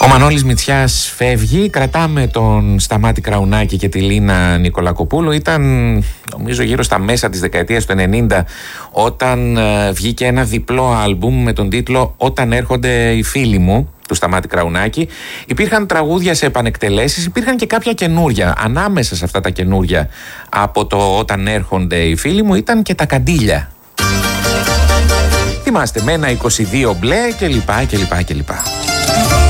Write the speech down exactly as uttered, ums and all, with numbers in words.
Ο Μανώλης Μητσιάς φεύγει, κρατάμε τον Σταμάτη Κραουνάκη και τη Λίνα Νικολακοπούλου. Ήταν νομίζω γύρω στα μέσα της δεκαετίας του ενενήντα όταν ε, βγήκε ένα διπλό άλμπουμ με τον τίτλο «Όταν έρχονται οι φίλοι μου» του Σταμάτη Κραουνάκη. Υπήρχαν τραγούδια σε επανεκτελέσεις, υπήρχαν και κάποια καινούρια. Ανάμεσα σε αυτά τα καινούρια από το «Όταν έρχονται οι φίλοι μου» ήταν και τα Καντήλια. Θυμάστε, με ένα είκοσι δύο μπλε και λοιπά και λοιπά και λοιπά.